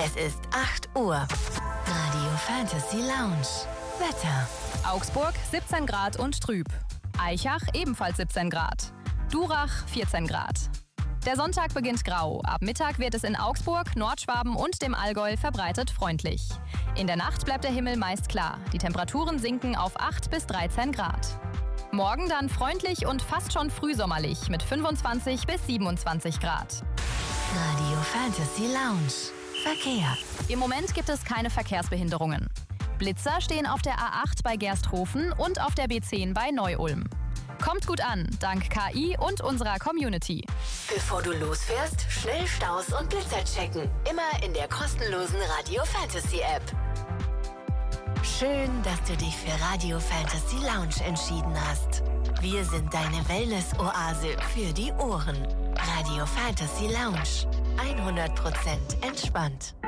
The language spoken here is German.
Es ist 8 Uhr. Radio Fantasy Lounge. Wetter. Augsburg 17 Grad und trüb. Aichach ebenfalls 17 Grad. Durach 14 Grad. Der Sonntag beginnt grau. Ab Mittag wird es in Augsburg, Nordschwaben und dem Allgäu verbreitet freundlich. In der Nacht bleibt der Himmel meist klar. Die Temperaturen sinken auf 8 bis 13 Grad. Morgen dann freundlich und fast schon frühsommerlich mit 25 bis 27 Grad. Radio Fantasy Lounge. Verkehr. Im Moment gibt es keine Verkehrsbehinderungen. Blitzer stehen auf der A8 bei Gersthofen und auf der B10 bei Neu-Ulm. Kommt gut an, dank KI und unserer Community. Bevor du losfährst, schnell Staus und Blitzer checken. Immer in der kostenlosen Radio Fantasy App. Schön, dass du dich für Radio Fantasy Lounge entschieden hast. Wir sind deine Wellness-Oase für die Ohren. Radio Fantasy Lounge. 100% entspannt.